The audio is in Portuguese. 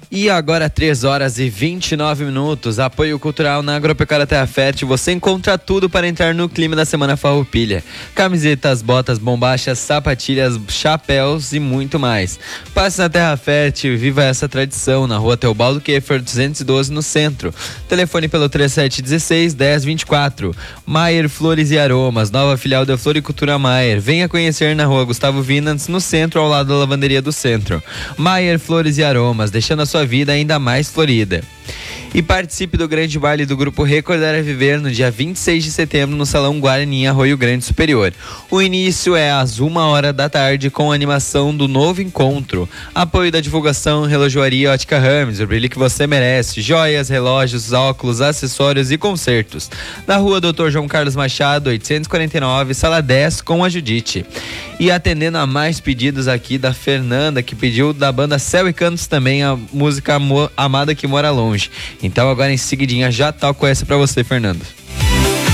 E agora 3 horas e 29 minutos, apoio cultural na Agropecuária Terra Fértil. Você encontra tudo para entrar no clima da Semana Farroupilha: camisetas, botas, bombachas, sapatilhas, chapéus e muito mais. Passe na Terra Fértil e viva essa tradição na Rua Teobaldo Keffer 212 no centro. Telefone pelo 3716-1024. Maier Flores e Aromas, nova filial da Floricultura Maier. Venha conhecer na Rua Gustavo Vinans, no centro, ao lado da lavanderia do centro. Maier Flores e Aromas, deixando a sua vida ainda mais florida. E participe do grande baile do Grupo Recordar a Viver no dia 26 de setembro no Salão Guarani, Arroio Grande Superior. O início é às 1h da tarde com a animação do novo encontro. Apoio da divulgação Relojoaria Ótica Hermes, o brilho que você merece. Joias, relógios, óculos, acessórios e concertos. Na Rua Dr. João Carlos Machado, 849, Sala 10, com a Judite. E atendendo a mais pedidos aqui da Fernanda, que pediu da banda Céu e Cantos também a música Amada que Mora Longe. Então agora em seguidinha já toco essa pra você, Fernando.